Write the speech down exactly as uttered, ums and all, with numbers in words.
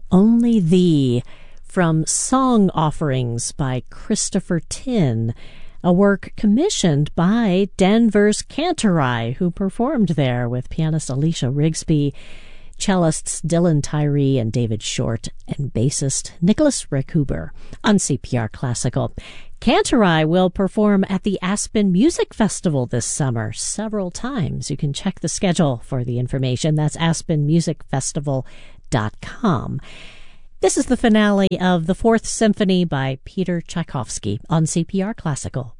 Only Thee, from Song Offerings by Christopher Tin, a work commissioned by Danvers Cantorai, who performed there with pianist Alicia Rigsby, cellists Dylan Tyree and David Short, and bassist Nicholas Reckhuber on C P R Classical. Cantorai will perform at the Aspen Music Festival this summer several times. You can check the schedule for the information. That's aspen music festival dot com. This is the finale of the Fourth Symphony by Peter Tchaikovsky on C P R Classical.